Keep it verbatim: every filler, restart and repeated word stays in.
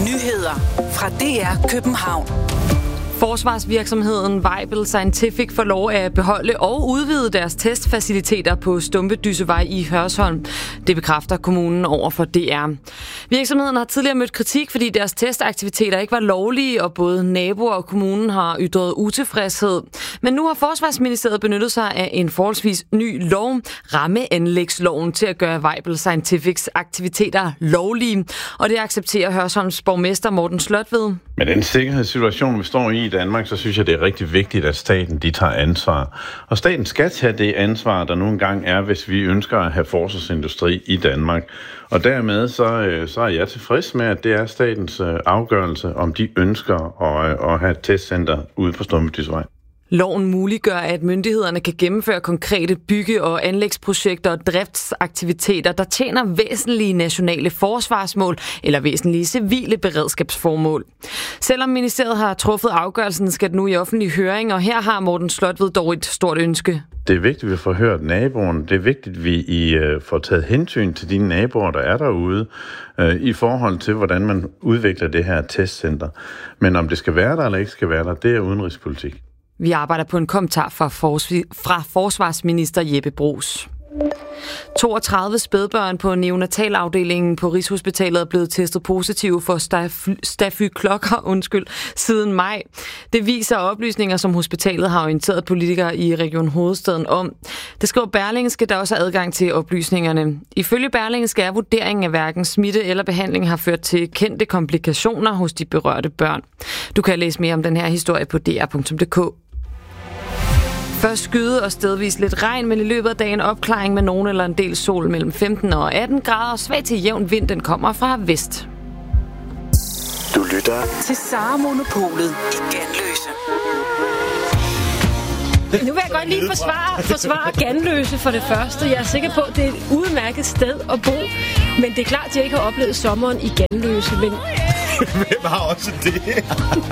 Nyheder fra D R København. Forsvarsvirksomheden Weibel Scientific får lov at beholde og udvide deres testfaciliteter på Stumpedyssevej i Hørsholm. Det bekræfter kommunen over for D R. Virksomheden har tidligere mødt kritik, fordi deres testaktiviteter ikke var lovlige, og både naboer og kommunen har ytret utilfredshed. Men nu har Forsvarsministeriet benyttet sig af en forholdsvis ny lov, rammeanlægsloven, til at gøre Weibel Scientifics aktiviteter lovlige. Og det accepterer Hørsholms borgmester Morten Slotved. Med den sikkerhedssituation, vi står i i Danmark, så synes jeg, det er rigtig vigtigt, at staten de tager ansvar. Og staten skal tage det ansvar, der nu engang er, hvis vi ønsker at have forsvarsindustri i Danmark. Og dermed så, så er jeg tilfreds med, at det er statens afgørelse, om de ønsker at, at have et testcenter ude på Stumpedyssevej. Loven muliggør, at myndighederne kan gennemføre konkrete bygge- og anlægsprojekter og driftsaktiviteter, der tjener væsentlige nationale forsvarsmål eller væsentlige civile beredskabsformål. Selvom ministeriet har truffet afgørelsen, skal den nu i offentlig høring, og her har Morten Slotved dog et stort ønske. Det er vigtigt, at vi får hørt naboerne. Det er vigtigt, at vi i, uh, får taget hensyn til de naboer, der er derude, uh, i forhold til, hvordan man udvikler det her testcenter. Men om det skal være der eller ikke skal være der, det er udenrigspolitik. Vi arbejder på en kommentar fra, forsv- fra forsvarsminister Jeppe Bruus. toogtredive spædbørn på neonatalafdelingen på Rigshospitalet er blevet testet positive for staf- stafylokokker undskyld, siden maj. Det viser oplysninger, som hospitalet har orienteret politikere i Region Hovedstaden om. Det skriver Berlingske, der også er adgang til oplysningerne. Ifølge Berlingske er vurderingen af hverken smitte eller behandling har ført til kendte komplikationer hos de berørte børn. Du kan læse mere om den her historie på d r punktum d k. Først skyde og stedvis lidt regn, men i løbet af dagen opklaring med nogen eller en del sol mellem femten og atten grader, og svag til jævn vind, den kommer fra vest. Du lytter til Sara Monopolet i Ganløse. Nu vil jeg godt lige forsvare, forsvare Ganløse for det første. Jeg er sikker på, at det er et udmærket sted at bo, men det er klart, at jeg ikke har oplevet sommeren i Ganløse. Men hvem har også det?